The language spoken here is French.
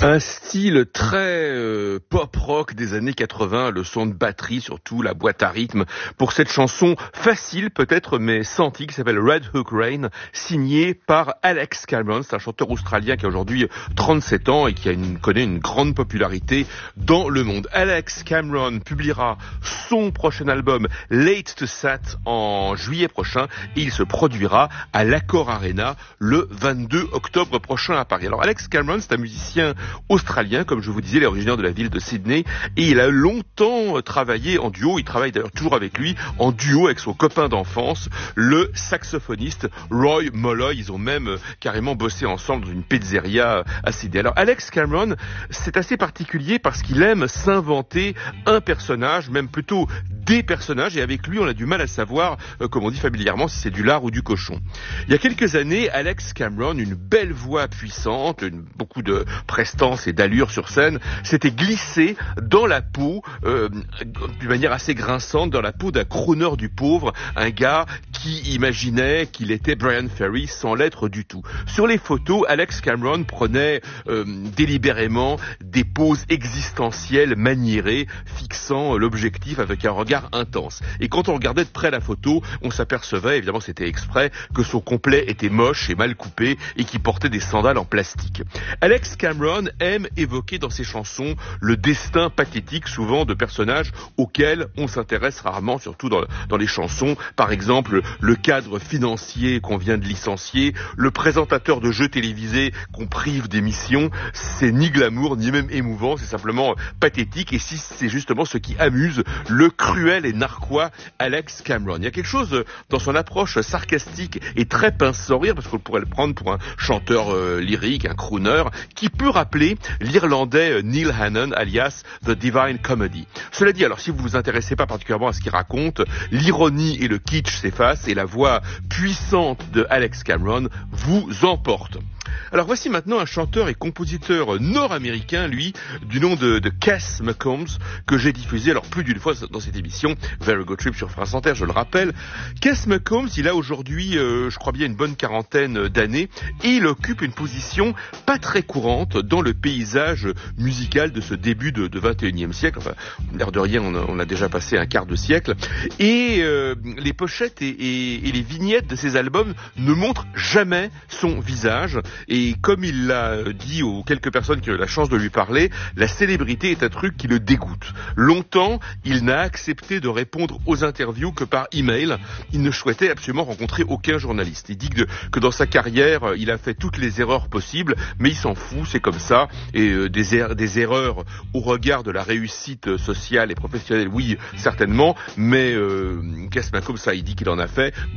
Un style très pop-rock des années 80, le son de batterie, surtout la boîte à rythme, pour cette chanson facile peut-être, mais sentie, qui s'appelle Red Hook Rain, signée par Alex Cameron. C'est un chanteur australien qui a aujourd'hui 37 ans et qui connaît une grande popularité dans le monde. Alex Cameron publiera son prochain album Late to Sat en juillet prochain et il se produira à l'Accor Arena le 22 octobre prochain à Paris. Alors Alex Cameron, c'est un musicien australien, comme je vous disais, il est originaire de la ville de Sydney et il a longtemps travaillé en duo. Il travaille d'ailleurs toujours avec lui en duo avec son copain d'enfance, le saxophoniste Roy Molloy. Ils ont même carrément bossé ensemble dans une pizzeria à Sydney. Alors Alex Cameron, c'est assez particulier parce qu'il aime s'inventer un personnage, même plutôt des personnages, et avec lui on a du mal à savoir, comme on dit familièrement, si c'est du lard ou du cochon. Il y a quelques années, Alex Cameron, une belle voix puissante, beaucoup de prestance et d'allure sur scène, s'était glissé dans la peau, d'une manière assez grinçante, dans la peau d'un crooner du pauvre, un gars qui imaginait qu'il était Brian Ferry sans l'être du tout. Sur les photos, Alex Cameron prenait délibérément des poses existentielles maniérées, fixant l'objectif avec un regard intense. Et quand on regardait de près la photo, on s'apercevait, évidemment c'était exprès, que son complet était moche et mal coupé et qu'il portait des sandales en plastique. Alex Cameron aime évoquer dans ses chansons le destin pathétique souvent de personnages auxquels on s'intéresse rarement, surtout dans les chansons. Par exemple, le cadre financier qu'on vient de licencier, le présentateur de jeux télévisés qu'on prive d'émissions. C'est ni glamour, ni même émouvant, c'est simplement pathétique. Et si c'est justement ce qui amuse le cruel et narquois Alex Cameron. Il y a quelque chose dans son approche sarcastique et très pince sans rire, parce qu'on pourrait le prendre pour un chanteur lyrique, un crooner, qui peut rappeler l'Irlandais Neil Hannon, alias The Divine Comedy. Cela dit, alors si vous vous intéressez pas particulièrement à ce qu'il raconte, l'ironie et le kitsch s'effacent et la voix puissante de Alex Cameron vous emporte. Alors voici maintenant un chanteur et compositeur nord-américain, lui, du nom de Kes McCombs, que j'ai diffusé alors plus d'une fois dans cette émission, Very Good Trip sur France Inter, je le rappelle. Kes McCombs, il a aujourd'hui, je crois bien, une bonne quarantaine d'années, et il occupe une position pas très courante dans le paysage musical de ce début de 21e siècle. Enfin, l'air de rien, on a déjà passé un quart de siècle. Et les pochettes et les vignettes de ses albums ne montrent jamais son visage. Et comme il l'a dit aux quelques personnes qui ont eu la chance de lui parler, la célébrité est un truc qui le dégoûte. Longtemps, il n'a accepté de répondre aux interviews que par email. Il ne souhaitait absolument rencontrer aucun journaliste. Il dit que dans sa carrière, il a fait toutes les erreurs possibles, mais il s'en fout, c'est comme ça. Et des erreurs au regard de la réussite sociale et professionnelle, oui, certainement, mais Kes McCombs, ça, il dit qu'il en a fait